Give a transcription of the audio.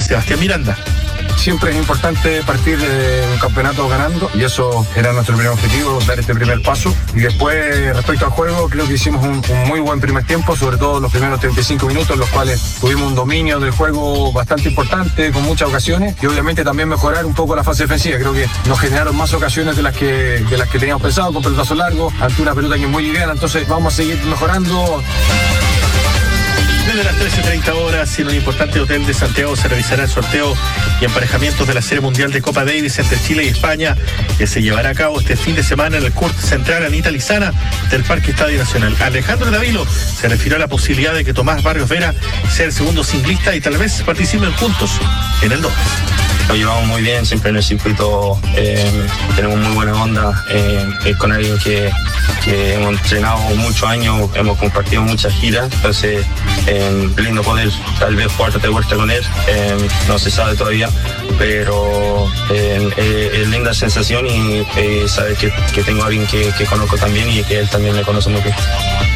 Sebastián Miranda. Siempre es importante partir de un campeonato ganando y eso era nuestro primer objetivo, dar este primer paso. Y después, respecto al juego, creo que hicimos un muy buen primer tiempo, sobre todo los primeros 35 minutos, en los cuales tuvimos un dominio del juego bastante importante, con muchas ocasiones, y obviamente también mejorar un poco la fase defensiva. Creo que nos generaron más ocasiones de las que teníamos pensado, con pelotazo largo, ante una pelota que es muy liviana, entonces vamos a seguir mejorando. Desde las 13:30 en un importante hotel de Santiago se realizará el sorteo y emparejamientos de la Serie Mundial de Copa Davis entre Chile y España, que se llevará a cabo este fin de semana en el CURT Central Anita Lizana del Parque Estadio Nacional. Alejandro Davilo se refirió a la posibilidad de que Tomás Barrios Vera sea el segundo singlista y tal vez participen juntos en el doble. Lo llevamos muy bien, siempre en el circuito tenemos muy buena onda, con alguien que hemos entrenado muchos años, hemos compartido muchas giras, entonces lindo poder tal vez jugar de vuelta con él, no se sabe todavía, pero es linda sensación y saber que tengo a alguien que conozco también y que él también me conoce muy bien.